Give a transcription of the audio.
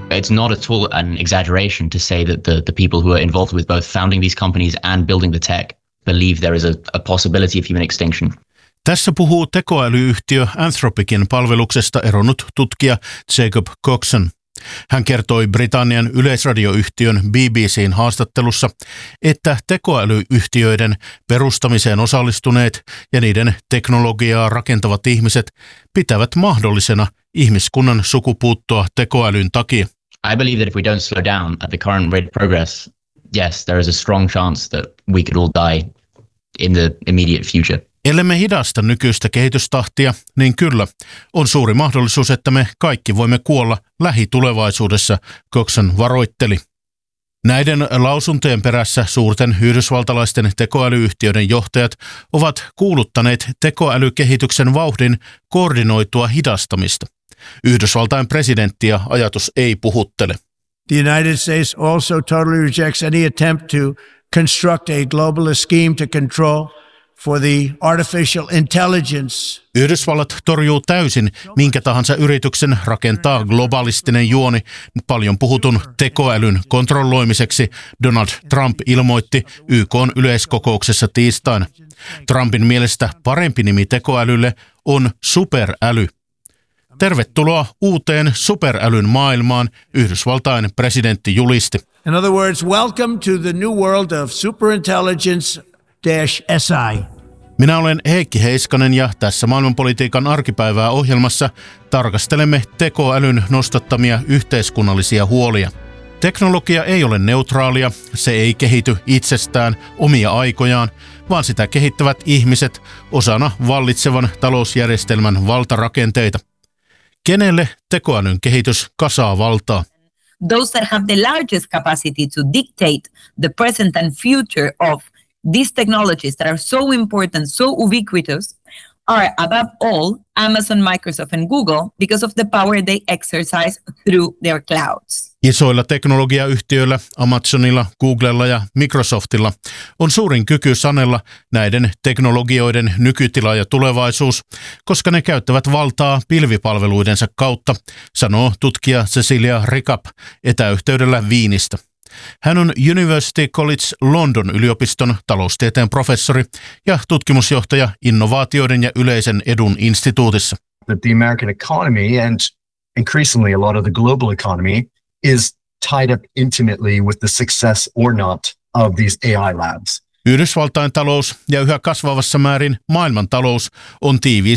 It's not at all an exaggeration to say that the people who are involved with both founding these companies and building the tech believe there is a possibility of human extinction. Tässä puhuu tekoälyyhtiö Anthropicin palveluksesta eronnut tutkija Jacob Coxon. Hän kertoi Britannian yleisradioyhtiön BBC:n haastattelussa, että tekoälyyhtiöiden perustamiseen osallistuneet ja niiden teknologiaa rakentavat ihmiset pitävät mahdollisena ihmiskunnan sukupuuttoa tekoälyn takia. I believe that if we don't slow down at the current rate of progress, yes, there is a strong chance that we could all die in the immediate future. Ellemme hidasta nykyistä kehitystahtia, niin kyllä on suuri mahdollisuus, että me kaikki voimme kuolla lähitulevaisuudessa, Coxon varoitteli. Näiden lausuntojen perässä suurten yhdysvaltalaisten tekoälyyhtiöiden johtajat ovat kuuluttaneet tekoälykehityksen vauhdin koordinoitua hidastamista. Yhdysvaltain presidenttiä ajatus ei puhuttele. The United States also totally rejects any attempt to construct a globalist scheme to control for the artificial intelligence. Yhdysvallat torjuu täysin minkä tahansa yrityksen rakentaa globalistinen juoni paljon puhutun tekoälyn kontrolloimiseksi, Donald Trump ilmoitti YK:n yleiskokouksessa tiistaina. Trumpin mielestä parempi nimi tekoälylle on superäly. Tervetuloa uuteen superälyn maailmaan, Yhdysvaltain presidentti julisti. In other words, welcome to the new world of superintelligence-SI. Minä olen Heikki Heiskanen ja tässä maailmanpolitiikan arkipäivää ohjelmassa tarkastelemme tekoälyn nostattamia yhteiskunnallisia huolia. Teknologia ei ole neutraalia, se ei kehity itsestään omia aikojaan, vaan sitä kehittävät ihmiset osana vallitsevan talousjärjestelmän valtarakenteita. Kenelle tekoälyn kehitys kasaa valtaa? Those that have the largest capacity to dictate the present and future of these technologies that are so important, so ubiquitous, are above all Amazon, Microsoft and Google because of the power they exercise through their clouds. Isoilla teknologiayhtiöillä, Amazonilla, Googlella ja Microsoftilla on suurin kyky sanella näiden teknologioiden nykytila ja tulevaisuus, koska ne käyttävät valtaa pilvipalveluidensa kautta, sanoo tutkija Cecilia Rickup etäyhteydellä Wienistä. Hän on University College London yliopiston taloustieteen professori ja tutkimusjohtaja innovaatioiden ja yleisen edun instituutissa. That the American economy and increasingly a lot of the global economy is tied up intimately with the success or not of these AI labs. Yhdysvaltain talous ja yhä kasvavassa määrin maailmantalous on tiiviisti